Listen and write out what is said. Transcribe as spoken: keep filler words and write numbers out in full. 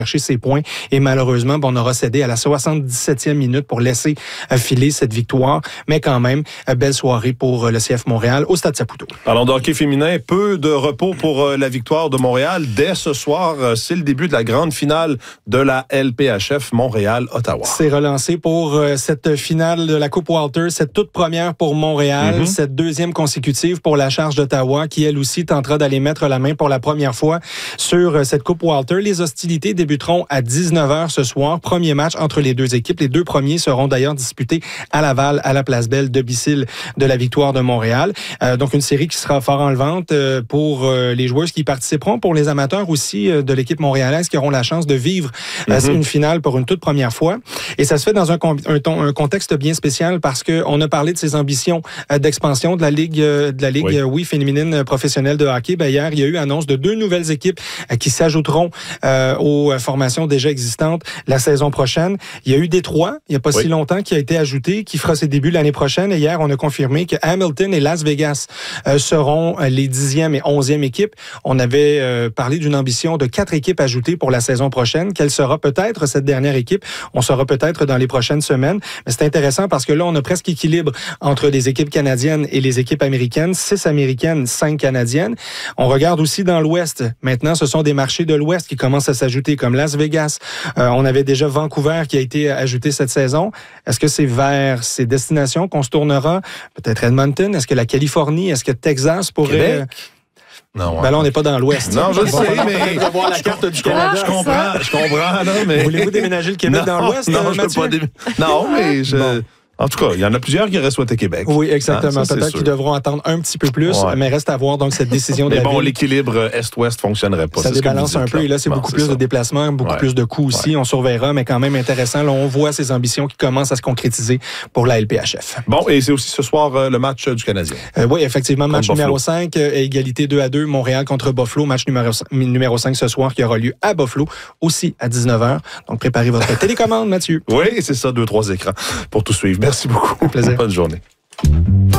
chercher ses points et malheureusement, bon, on aura cédé à la soixante-dix-septième minute pour laisser filer cette victoire, mais quand même, belle soirée pour le C F Montréal au Stade Saputo. Parlons de hockey féminin, peu de repos pour la victoire de Montréal. Dès ce soir, c'est le début de la grande finale de la L P H F Montréal-Ottawa. C'est relancé pour cette finale de la Coupe Walter, cette toute première pour Montréal, mm-hmm. cette deuxième consécutive pour la Charge d'Ottawa qui, elle aussi, tentera d'aller mettre la main pour la première fois sur cette Coupe Walter. Les hostilités débutent débuteront à dix-neuf heures ce soir. Premier match entre les deux équipes. Les deux premiers seront d'ailleurs disputés à Laval, à la Place Belle, domicile de la victoire de Montréal. Euh, donc, une série qui sera fort enlevante euh, pour euh, les joueuses qui y participeront, pour les amateurs aussi euh, de l'équipe montréalaise qui auront la chance de vivre euh, mm-hmm. une finale pour une toute première fois. Et ça se fait dans un, un, un contexte bien spécial parce qu'on a parlé de ses ambitions euh, d'expansion de la Ligue, euh, de la Ligue oui. Euh, oui, féminine professionnelle de hockey. Ben, hier, il y a eu annonce de deux nouvelles équipes euh, qui s'ajouteront euh, aux formation déjà existante la saison prochaine. Il y a eu Détroit, il n'y a pas oui. si longtemps, qui a été ajouté, qui fera ses débuts l'année prochaine. Et hier, on a confirmé que Hamilton et Las Vegas euh, seront les dixième et onzième équipes. On avait euh, parlé d'une ambition de quatre équipes ajoutées pour la saison prochaine. Quelle sera peut-être cette dernière équipe? On saura peut-être dans les prochaines semaines. Mais c'est intéressant parce que là, on a presque équilibre entre les équipes canadiennes et les équipes américaines. Six américaines, cinq canadiennes. On regarde aussi dans l'Ouest. Maintenant, ce sont des marchés de l'Ouest qui commencent à s'ajouter, comme Las Vegas. Euh, on avait déjà Vancouver qui a été ajouté cette saison. Est-ce que c'est vers ces destinations qu'on se tournera? Peut-être Edmonton? Est-ce que la Californie? Est-ce que Texas pourrait... Québec? Non, ouais. Ben là, on n'est pas dans l'Ouest. Non, je le sais, mais... On va voir la carte du Canada. Je comprends, je comprends, là, mais... Voulez-vous déménager le Québec non, dans l'Ouest, Non, euh, je peux pas dé... Non, mais je... Bon. En tout cas, il y en a plusieurs qui auraient souhaité Québec. Oui, exactement. Hein, Peut-être qu'ils devront attendre un petit peu plus, ouais. mais reste à voir donc cette décision de mais la bon, ville. l'équilibre Est-Ouest fonctionnerait pas. Ça c'est débalance ce que un peu. Là. Et là, c'est bon, beaucoup c'est plus ça. de déplacements, beaucoup ouais. plus de coûts aussi. Ouais. On surveillera, mais quand même intéressant. Là, on voit ces ambitions qui commencent à se concrétiser pour la L P H F. Bon, et c'est aussi ce soir euh, le match du Canadien. Euh, oui, effectivement, contre match Buffalo. numéro cinq, euh, égalité deux à deux, Montréal contre Buffalo. Match numéro, numéro cinq ce soir qui aura lieu à Buffalo, aussi à dix-neuf heures. Donc, préparez votre télécommande, Mathieu. Oui, c'est ça, deux, trois écrans pour tout suivre. Merci beaucoup. Plaisir. Bonne journée.